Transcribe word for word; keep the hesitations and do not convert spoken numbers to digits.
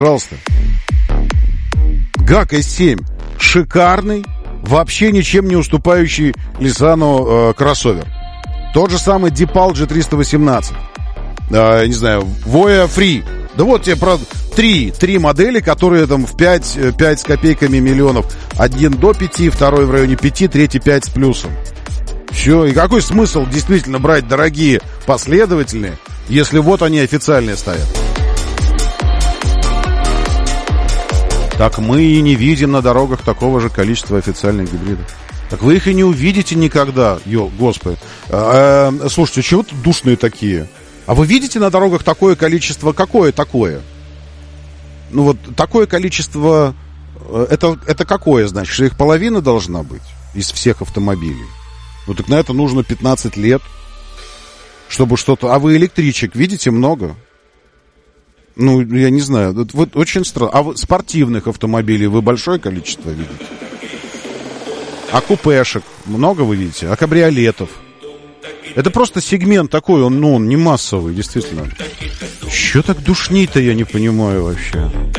Пожалуйста. ГАК эс семь. Шикарный, вообще ничем не уступающий Лисану э, кроссовер. Тот же самый Deepal джи триста восемнадцать. Э, не знаю, Voya Free. Да вот тебе про три, три модели, которые там в пять, пять с копейками миллионов. Один до пяти, второй в районе пяти, третий пять с плюсом. Все. И какой смысл действительно брать дорогие последовательные, если вот они официальные стоят? Так мы и не видим на дорогах такого же количества официальных гибридов. Так вы их и не увидите никогда. Ё, господи. А, а, слушайте, чего тут душные такие? А вы видите на дорогах такое количество? Какое такое? Ну вот такое количество... Это, это какое, значит? Что их половина должна быть из всех автомобилей? Ну так на это нужно пятнадцать лет, чтобы что-то... А вы электричек видите много? Ну, я не знаю. Вот очень странно. А вы спортивных автомобилей вы большое количество видите? А купешек много вы видите? А кабриолетов? Это просто сегмент такой, он, ну, он не массовый, действительно. Чё так душнит-то, я не понимаю вообще.